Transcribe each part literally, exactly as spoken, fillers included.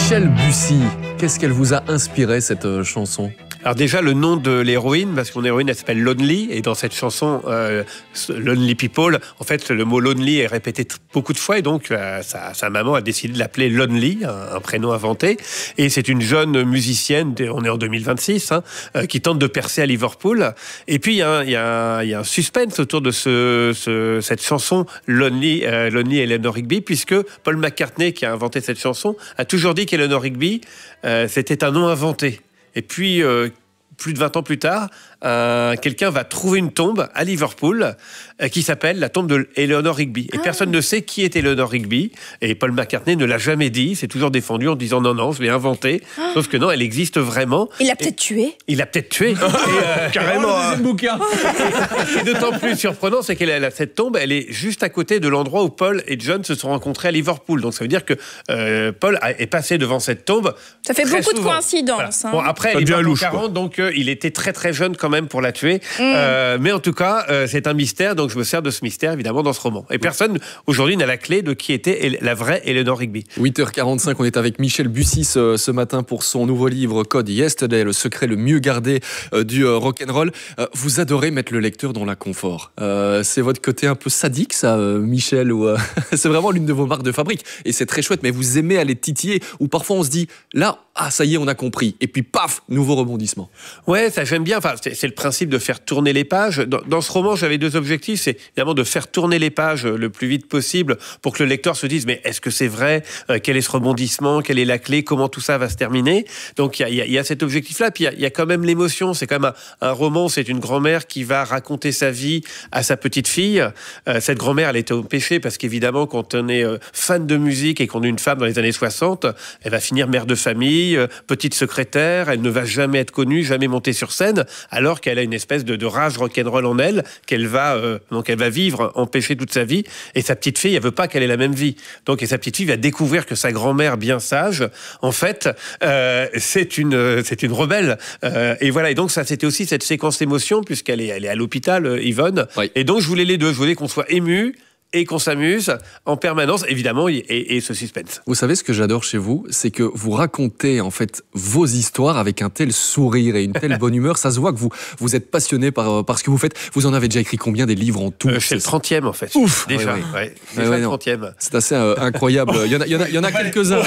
Michel Bussy, qu'est-ce qu'elle vous a inspiré cette euh, chanson ? Alors déjà, le nom de l'héroïne, parce que mon héroïne, elle s'appelle Lonely, et dans cette chanson, euh, Lonely People, en fait, le mot Lonely est répété t- beaucoup de fois, et donc euh, sa, sa maman a décidé de l'appeler Lonely, un, un prénom inventé, et c'est une jeune musicienne, on est en deux mille vingt-six, hein, euh, qui tente de percer à Liverpool, et puis il y, y, y a un suspense autour de ce, ce, cette chanson Lonely, euh, Lonely Eleanor Rigby, puisque Paul McCartney, qui a inventé cette chanson, a toujours dit qu'Eleanor Rigby, euh, c'était un nom inventé. Et puis, euh, plus de vingt ans plus tard, euh, quelqu'un va trouver une tombe à Liverpool euh, qui s'appelle la tombe de Eleanor Rigby. Et ah. personne ne sait qui est Eleanor Rigby. Et Paul McCartney ne l'a jamais dit. C'est toujours défendu en disant non, non, je l'ai inventée. Ah. Sauf que non, elle existe vraiment. Il l'a peut-être tué. Il l'a peut-être tué. et, euh, Carrément. Hein. Bouquin. Et d'autant plus surprenant, c'est qu'elle a cette tombe, elle est juste à côté de l'endroit où Paul et John se sont rencontrés à Liverpool. Donc ça veut dire que euh, Paul a, est passé devant cette tombe. Ça fait beaucoup souvent. de coïncidences. Voilà. Hein. Bon, après, elle est en quarante, donc euh, il était très très jeune quand même pour la tuer. Mmh. Euh, mais en tout cas, euh, c'est un mystère, donc je me sers de ce mystère évidemment dans ce roman. Et personne aujourd'hui n'a la clé de qui était la vraie Eleanor Rigby. huit heures quarante-cinq, on est avec Michel Bussy ce, ce matin pour son nouveau livre Code Yesterday, le secret le mieux gardé euh, du euh, rock'n'roll. Euh, vous adorez mettre le lecteur dans l'inconfort. Euh, c'est votre côté un peu sadique, ça, euh, Michel, ou euh, c'est vraiment l'une de vos marques de fabrique. Et c'est très chouette, mais vous aimez aller titiller, ou parfois on se dit, là, ah ça y est, on a compris. Et puis paf, nouveau rebondissement. Ouais, ça j'aime bien. Enfin, c'est, c'est le principe de faire tourner les pages. Dans, dans ce roman, j'avais deux objectifs. C'est évidemment de faire tourner les pages le plus vite possible pour que le lecteur se dise mais est-ce que c'est vrai ? euh, Quel est ce rebondissement ? Quelle est la clé ? Comment tout ça va se terminer ? Donc il y a, y a cet objectif-là. Puis il y, y a quand même l'émotion. C'est quand même un, un roman. C'est une grand-mère qui va raconter sa vie à sa petite fille. Euh, cette grand-mère, elle était au péché parce qu'évidemment, quand on est euh, fan de musique et qu'on est une femme dans les années soixante, elle va finir mère de famille, euh, petite secrétaire. Elle ne va jamais être connue, jamais monter sur scène, alors qu'elle a une espèce de, de rage rock'n'roll en elle, qu'elle va, euh, donc elle va vivre empêchée toute sa vie. Et sa petite fille, elle veut pas qu'elle ait la même vie. Donc, et sa petite fille va découvrir que sa grand-mère, bien sage, en fait, euh, c'est une, c'est une rebelle. Euh, et voilà. Et donc, ça, c'était aussi cette séquence d'émotion, puisqu'elle est, elle est à l'hôpital, euh, Yvonne. Oui. Et donc, je voulais les deux. Je voulais qu'on soit ému et qu'on s'amuse en permanence, évidemment, et, et ce suspense. Vous savez, ce que j'adore chez vous, c'est que vous racontez en fait vos histoires avec un tel sourire et une telle bonne humeur. Ça se voit que vous, vous êtes passionné par, par ce que vous faites. Vous en avez déjà écrit combien des livres en tout ? euh, C'est le trentième, en fait. Ouf ! Déjà, ouais, ouais. Ouais, déjà ouais, ouais, le trentième. C'est assez euh, incroyable. Il y en a, il y en a, il y en a quelques-uns.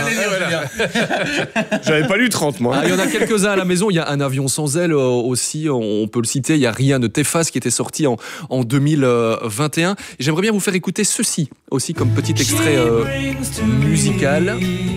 Hein. J'avais pas lu trente, moi. Ah, il y en a quelques-uns à la maison. Il y a Un avion sans aile euh, aussi, on peut le citer. Il y a Rien ne t'efface qui était sorti en, en deux mille vingt et un. Et j'aimerais bien vous faire écouter ceci aussi comme petit extrait euh, musical.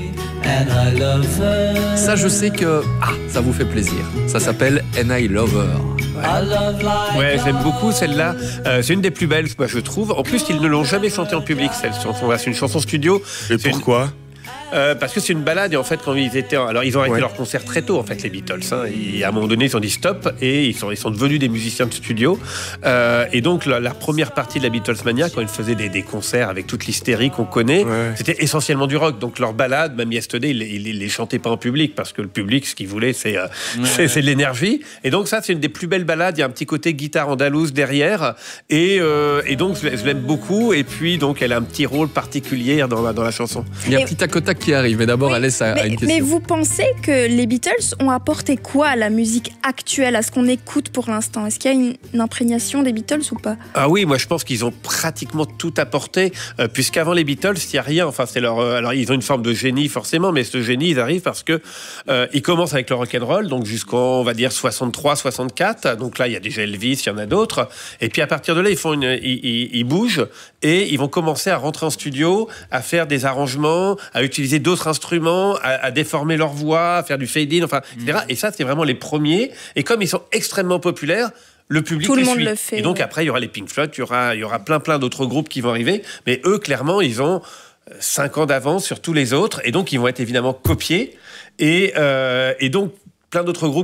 Ça, je sais que ah, ça vous fait plaisir. Ça s'appelle And I Love Her. Ouais, j'aime beaucoup celle-là. Euh, c'est une des plus belles, je trouve. En plus, ils ne l'ont jamais chantée en public, cette chanson. C'est une chanson studio. Et c'est pourquoi une... Euh, parce que c'est une balade et en fait quand ils étaient alors ils ont arrêté ouais. leur concert très tôt en fait les Beatles hein, et à un moment donné ils ont dit stop et ils sont ils sont devenus des musiciens de studio euh, et donc la, la première partie de la Beatlesmania quand ils faisaient des, des concerts avec toute l'hystérie qu'on connaît ouais. c'était essentiellement du rock donc leur balade même Yesterday ils, ils, ils les chantaient pas en public parce que le public ce qu'il voulait c'est, euh, ouais. c'est, c'est de l'énergie et donc ça c'est une des plus belles balades il y a un petit côté guitare andalouse derrière et, euh, et donc je, je l'aime beaucoup et puis donc elle a un petit rôle particulier dans la, dans la chanson. Il y a un petit tac au tac qui arrive, mais d'abord, oui, Alès a, mais, a une question. Mais vous pensez que les Beatles ont apporté quoi à la musique actuelle, à ce qu'on écoute pour l'instant ? Est-ce qu'il y a une, une imprégnation des Beatles ou pas ? Ah oui, moi je pense qu'ils ont pratiquement tout apporté, euh, puisqu'avant les Beatles, il n'y a rien. Enfin, c'est leur, euh, alors ils ont une forme de génie forcément, mais ce génie, ils arrivent parce que euh, ils commencent avec le rock'n'roll, donc jusqu'en, on va dire soixante-trois, soixante-quatre. Donc là, il y a déjà Elvis, il y en a d'autres. Et puis à partir de là, ils font une, ils, ils, ils bougent et ils vont commencer à rentrer en studio, à faire des arrangements, à utiliser d'autres instruments, à, à déformer leur voix, à faire du fade-in, enfin, et cetera. Et ça, c'est vraiment les premiers. Et comme ils sont extrêmement populaires, le public Tout le les monde suit. le fait. Et donc ouais. après, il y aura les Pink Floyd, il y aura, il y aura plein, plein d'autres groupes qui vont arriver. Mais eux, clairement, ils ont cinq ans d'avance sur tous les autres. Et donc, ils vont être évidemment copiés. Et, euh, et donc, plein d'autres groupes